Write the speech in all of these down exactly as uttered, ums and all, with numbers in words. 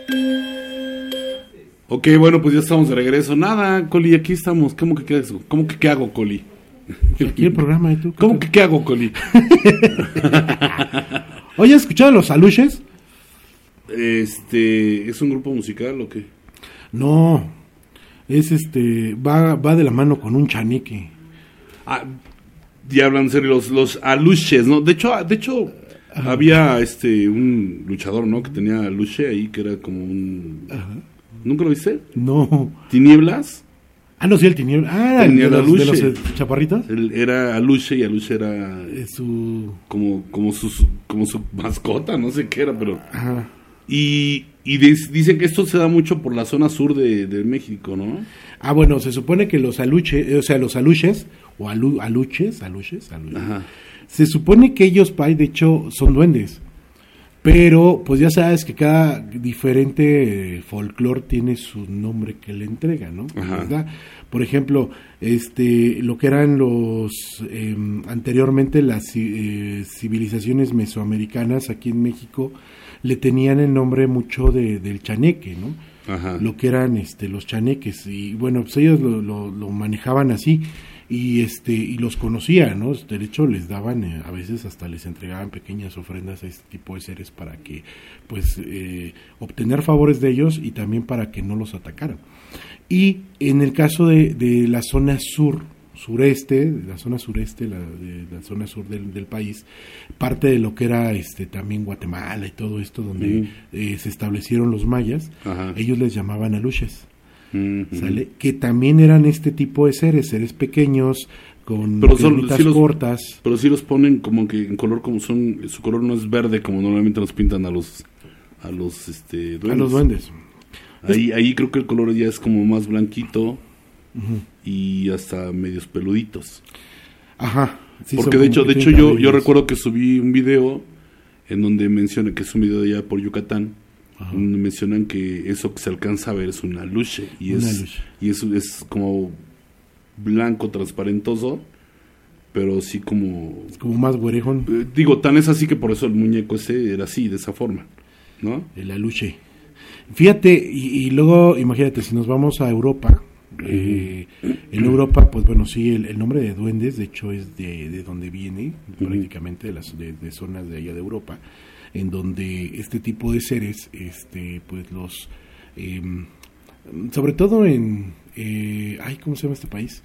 Ok, bueno, pues ya estamos de regreso. Nada, Coli, aquí estamos. ¿Cómo que qué, cómo que, qué hago, Coli? Aquí el programa, ¿y tú? ¿Cómo que qué hago, Coli? Oye, ¿has escuchado Los Aluches? Este, ¿es un grupo musical o qué? No, es este, va, va de la mano con un chaneque. Ah, ya hablan en serio, los, los aluches, ¿no? De hecho, de hecho Ajá. había este un luchador, ¿no? Que tenía aluche ahí, que era como un... Ajá. ¿Nunca lo viste? No. ¿Tinieblas? Ah, no, sí, el Tinieblas. Ah, tenía de, los, los, de los eh, chaparritos. Él era aluche y aluche era... Es su... Como, como, su, como su mascota, no sé qué era, pero... Ajá. Y, y dice, dicen que esto se da mucho por la zona sur de, de México, ¿no? Ah, bueno, se supone que los aluches, o sea, los aluches, o alu, aluches, aluches, aluches, Ajá. se supone que ellos, Pai, de hecho, son duendes. Pero, pues ya sabes que cada diferente eh, folclore tiene su nombre que le entrega, ¿no? ¿Verdad? Por ejemplo, este, lo que eran los, eh, anteriormente las eh, civilizaciones mesoamericanas aquí en México, le tenían el nombre mucho de, del chaneque, ¿no? Ajá. Lo que eran este, los chaneques, y bueno, pues ellos lo, lo, lo manejaban así, y este y los conocían, ¿no? De hecho les daban, eh, a veces hasta les entregaban pequeñas ofrendas a este tipo de seres para que, pues, eh, obtener favores de ellos y también para que no los atacaran. Y en el caso de, de la zona sur, sureste, la zona sureste, la, de, la zona sur del, del país, parte de lo que era este también Guatemala y todo esto, donde uh-huh. eh, se establecieron los mayas, Ajá. ellos les llamaban aluches. Uh-huh. ¿Sale? Que también eran este tipo de seres, seres pequeños, con piernitas sí cortas. Pero sí los ponen como que en color, como son, su color no es verde como normalmente los pintan a los a los este duendes. A los duendes. Ahí, ahí creo que el color ya es como más blanquito uh-huh. y hasta medios peluditos. Ajá. Sí, porque de hecho, de hecho yo, yo recuerdo que subí un video en donde menciona que es un video de allá por Yucatán. Ajá. Donde mencionan que eso que se alcanza a ver es una aluche y una es luche. y es, es como blanco transparentoso, pero sí como es como más güerejón. Eh, digo, tan es así que por eso el muñeco ese era así, de esa forma, ¿no? El aluche. Fíjate, y, y luego imagínate, si nos vamos a Europa, eh, en Europa, pues bueno, sí, el, el nombre de duendes, de hecho, es de, de donde viene, uh-huh. prácticamente de las de, de zonas de allá de Europa, en donde este tipo de seres, este, pues los, eh, sobre todo en, eh, ay, ¿cómo se llama este país?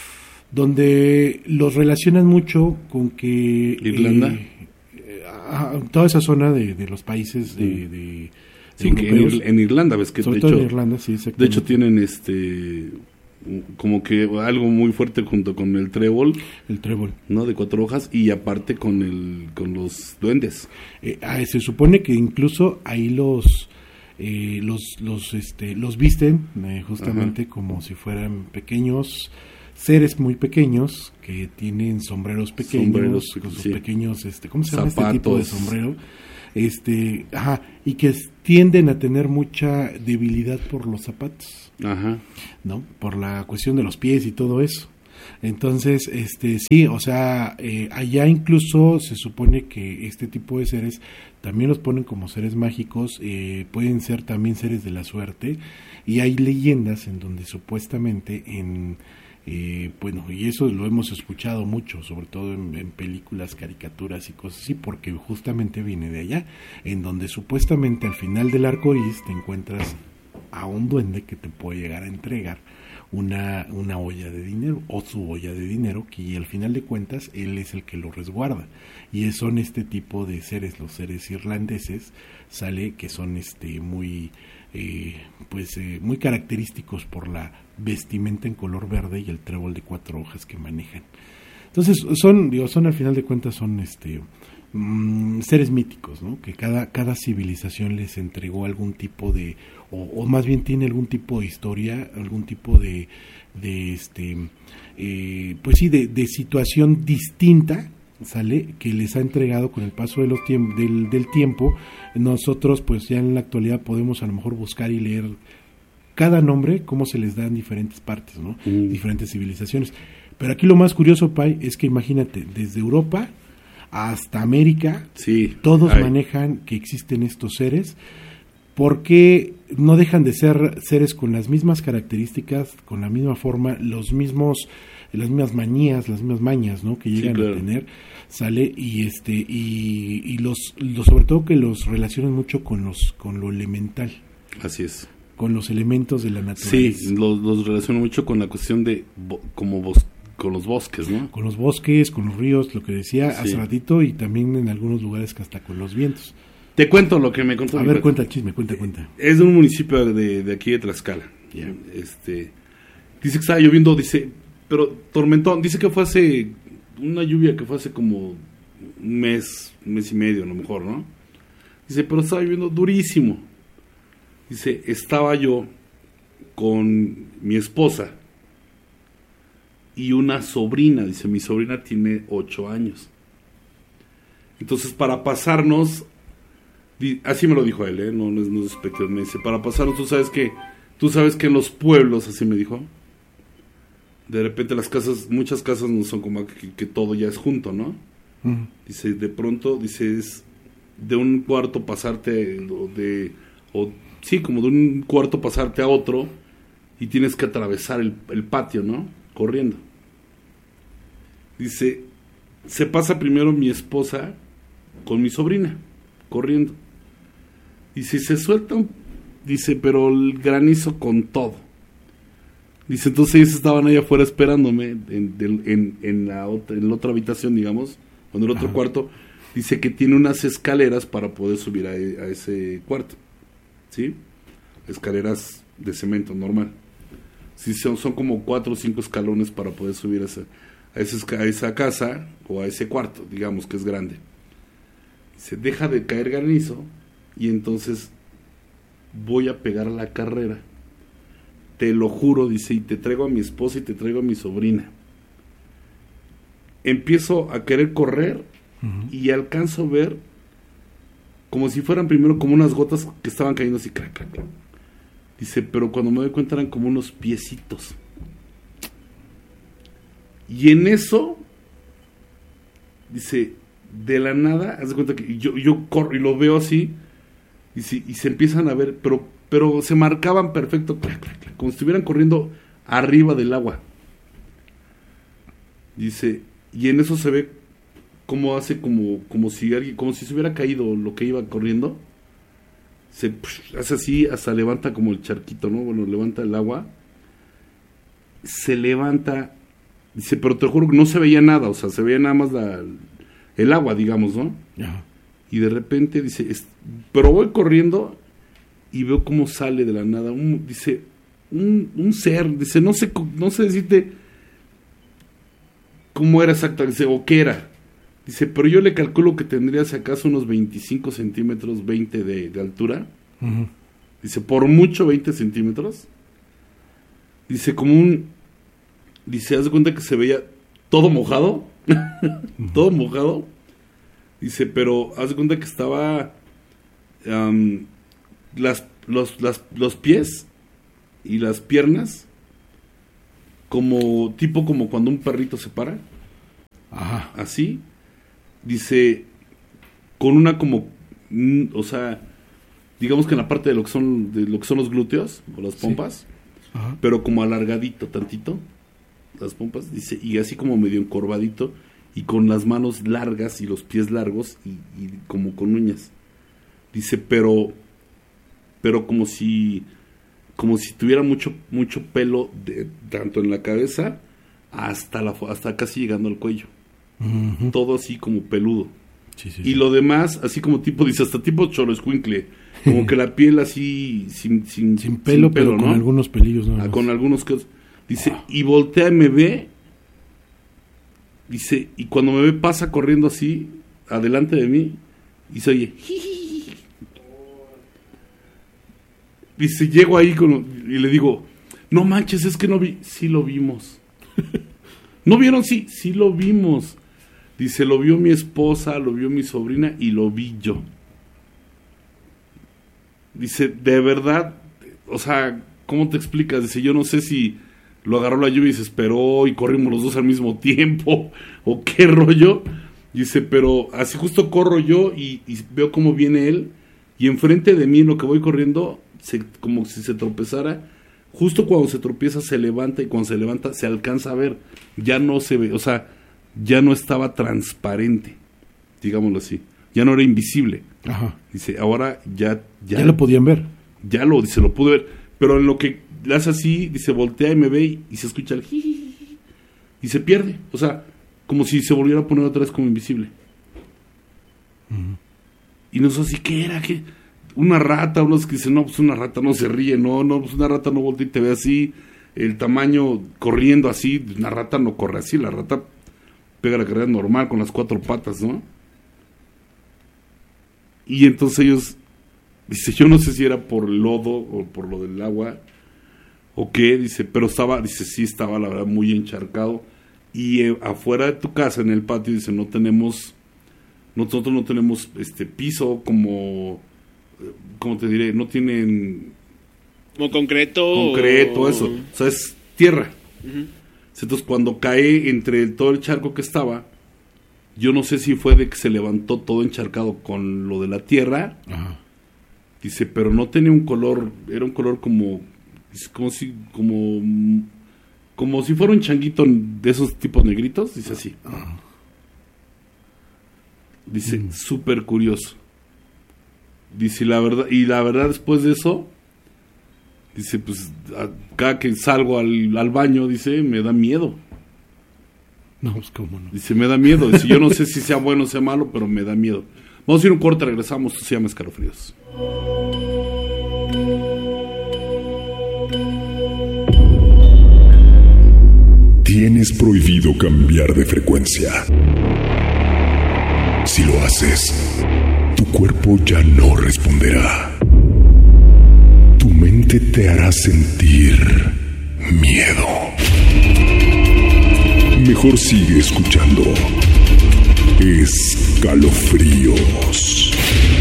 Donde los relacionan mucho con que Irlanda, eh, a, toda esa zona de, de los países de, de, de sí, que en, en Irlanda, ves que sobre de todo hecho, en Irlanda, sí, de hecho tienen este como que algo muy fuerte junto con el trébol, el trébol, ¿no? De cuatro hojas y aparte con el con los duendes. Eh, ah, se supone que incluso ahí los eh, los los este los visten eh, justamente Ajá. como si fueran pequeños seres muy pequeños que tienen sombreros pequeños, sombreros, con sus sí. pequeños este ¿cómo se llama Zapatos. este tipo de sombrero? Este, ajá, y que tienden a tener mucha debilidad por los zapatos, ajá, ¿no? Por la cuestión de los pies y todo eso. Entonces, este, sí, o sea, eh, allá incluso se supone que este tipo de seres también los ponen como seres mágicos, eh, pueden ser también seres de la suerte, y hay leyendas en donde supuestamente en Eh, bueno, y eso lo hemos escuchado mucho, sobre todo en, en películas, caricaturas y cosas así, porque justamente viene de allá, en donde supuestamente al final del arco iris te encuentras a un duende que te puede llegar a entregar una, una olla de dinero, o su olla de dinero, que al final de cuentas él es el que lo resguarda, y son este tipo de seres, los seres irlandeses, sale que son este muy... Eh, pues eh, muy característicos por la vestimenta en color verde y el trébol de cuatro hojas que manejan. Entonces son, digo, son al final de cuentas son este mmm, seres míticos, ¿no? Que cada cada civilización les entregó algún tipo de o, o más bien tiene algún tipo de historia, algún tipo de de este eh, pues sí de, de situación distinta, sale, que les ha entregado con el paso de los tiemp- del, del tiempo. Nosotros pues ya en la actualidad podemos a lo mejor buscar y leer cada nombre, cómo se les da en diferentes partes, ¿no? Mm. Diferentes civilizaciones. Pero aquí lo más curioso, Pai, es que imagínate, desde Europa hasta América, sí, todos ay. manejan que existen estos seres, porque no dejan de ser seres con las mismas características, con la misma forma, los mismos, las mismas manías, las mismas mañas, ¿no? Que llegan sí, claro. a tener, sale y este y, y los, los sobre todo que los relacionan mucho con los con lo elemental. Así es. Con los elementos de la naturaleza. Sí, los, los relacionan mucho con la cuestión de bo, como bos, con los bosques, ¿no? Con los bosques, con los ríos, lo que decía sí. hace ratito, y también en algunos lugares que hasta con los vientos. Te cuento lo que me contó. A ver, cuenta el chisme, cuenta, cuenta. Es de un municipio de, de aquí de Tlaxcala. Yeah. Este, dice que estaba lloviendo, dice, pero tormentón, dice que fue hace una lluvia que fue hace como un mes, un mes y medio a lo mejor, ¿no? Dice, pero estaba lloviendo durísimo. Dice, estaba yo con mi esposa y una sobrina, dice, mi sobrina tiene ocho años. Entonces, para pasarnos, así me lo dijo él, ¿eh? no, no es no es despectivo, me dice, para pasarnos, tú sabes que, tú sabes que en los pueblos, así me dijo, de repente las casas, muchas casas no son como que, que todo ya es junto, ¿no? Uh-huh. Dice, de pronto, dice, es de un cuarto pasarte, o de, o, sí, como de un cuarto pasarte a otro, y tienes que atravesar el, el patio, ¿no? Corriendo. Dice, se pasa primero mi esposa con mi sobrina, corriendo. Dice, se suelta, un, dice, pero el granizo con todo. Dice, entonces ellos estaban ahí afuera esperándome en, en, en, la, otra, en la otra habitación, digamos, o en el otro Ajá. cuarto. Dice que tiene unas escaleras para poder subir a, a ese cuarto, ¿sí? Escaleras de cemento, normal. Sí, son, son como cuatro o cinco escalones para poder subir a esa, a, esa, a esa casa o a ese cuarto, digamos, que es grande. Se deja de caer granizo y entonces voy a pegar la carrera. Te lo juro, dice, y te traigo a mi esposa y te traigo a mi sobrina. Empiezo a querer correr uh-huh. y alcanzo a ver como si fueran primero como unas gotas que estaban cayendo así, crac, crac, crac. Dice, pero cuando me doy cuenta eran como unos piecitos. Y en eso, dice, de la nada, haz de cuenta que yo, yo corro y lo veo así, y, si, y se empiezan a ver, pero, pero se marcaban perfecto, clac, clac, clac, como si estuvieran corriendo arriba del agua. Dice, y en eso se ve como hace como, como si alguien, como si se hubiera caído lo que iba corriendo. Se psh, hace así, hasta levanta como el charquito, ¿no? Bueno, levanta el agua. Se levanta, dice, pero te juro que no se veía nada, o sea, se veía nada más la, el agua, digamos, ¿no? Ajá. Y de repente dice, es, pero voy corriendo y veo cómo sale de la nada, un, dice, un, un ser, dice, no sé, no sé decirte cómo era exactamente, o qué era. Dice, pero yo le calculo que tendría si acaso unos veinticinco centímetros, veinte de, de altura. Uh-huh. Dice, por mucho veinte centímetros. Dice, como un... Dice, haz de cuenta que se veía todo mojado. uh-huh. Todo mojado. Dice, pero haz de cuenta que estaba... Um, las, los, las, los pies y las piernas como... Tipo como cuando un perrito se para. Ajá. Así. Dice, con una como, mm, o sea, digamos que en la parte de lo que son de lo que son los glúteos o las pompas, sí. Ajá. Pero como alargadito tantito, las pompas, dice, y así como medio encorvadito y con las manos largas y los pies largos y, y como con uñas. Dice, pero, pero como si, como si tuviera mucho, mucho pelo de, tanto en la cabeza hasta la, hasta casi llegando al cuello. Uh-huh. Todo así como peludo. Sí, sí, y sí. Lo demás, así como tipo, dice, hasta tipo choloescuincle. Como que la piel así, sin, sin, sin pelo, sin pelo pero ¿no? Con algunos pelillos. Ah, con algunos que... Dice, oh. Y voltea y me ve. Dice, y cuando me ve pasa corriendo así, adelante de mí, y se oye... Dice, llego ahí con, y le digo, no manches, es que no vi... Sí lo vimos. ¿No vieron? Sí, sí lo vimos. Dice, lo vio mi esposa, lo vio mi sobrina y lo vi yo. Dice, de verdad, o sea, ¿cómo te explicas? Dice, yo no sé si lo agarró la lluvia y se esperó y corrimos los dos al mismo tiempo o qué rollo. Dice, pero así justo corro yo y, y veo cómo viene él y enfrente de mí, en lo que voy corriendo, se, como si se tropezara, justo cuando se tropieza se levanta, y cuando se levanta se alcanza a ver, ya no se ve, o sea, ya no estaba transparente, digámoslo así, ya no era invisible. Ajá. Dice, ahora ya... Ya, ya lo podían ver. Ya lo, dice, lo pude ver, pero en lo que le hace así, dice, voltea y me ve, y, y se escucha el jiji, y se pierde, o sea, como si se volviera a poner otra vez como invisible. Uh-huh. Y no sé si qué era, qué, una rata, unos que dicen, no, pues una rata no se ríe, no, no, pues una rata no voltea y te ve así, el tamaño corriendo así, una rata no corre así, la rata pega la carrera normal con las cuatro patas, ¿no? Y entonces ellos, dice, yo no sé si era por el lodo o por lo del agua o qué, dice, pero estaba, dice, sí estaba la verdad muy encharcado, y eh, afuera de tu casa, en el patio, dice, no tenemos... Nosotros no tenemos este piso como, ¿cómo te diré? No tienen... Como concreto. Concreto, o... eso. O sea, es tierra. Uh-huh. Entonces, cuando cae entre el, todo el charco que estaba, yo no sé si fue de que se levantó todo encharcado con lo de la tierra. Uh-huh. Dice, pero no tenía un color, era un color como, como si, como, como si fuera un changuito de esos tipos negritos. Dice así. Uh-huh. Dice, mm. súper curioso. Dice, la verdad, y la verdad después de eso, dice, pues, cada que salgo al, al baño, dice, me da miedo. No, pues cómo no. Dice, me da miedo. Dice, yo no sé si sea bueno o sea malo, pero me da miedo. Vamos a ir un corte, regresamos. Se llama Escalofríos. Tienes prohibido cambiar de frecuencia. Si lo haces, tu cuerpo ya no responderá. Tu mente te hará sentir miedo. Mejor sigue escuchando Escalofríos.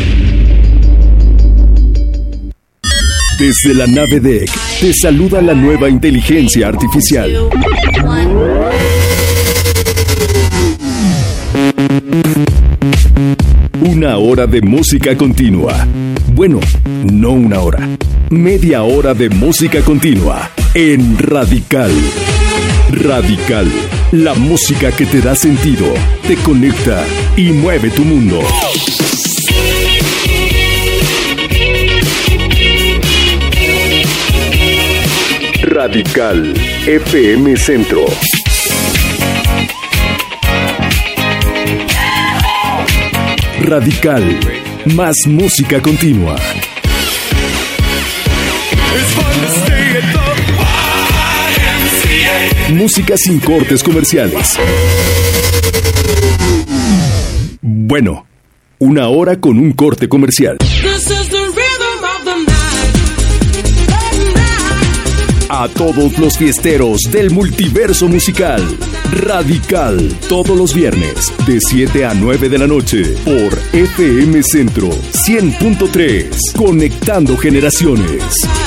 Desde la nave Deck te saluda la nueva inteligencia artificial. Una hora de música continua. Bueno, no una hora. Media hora de música continua en Radical. Radical. La música que te da sentido, te conecta y mueve tu mundo. Radical F M Centro. Radical, más música continua. Música sin cortes comerciales. Bueno, una hora con un corte comercial. A todos los fiesteros del multiverso musical, Radical, todos los viernes, de siete a nueve de la noche, por F M Centro cien punto tres, conectando generaciones.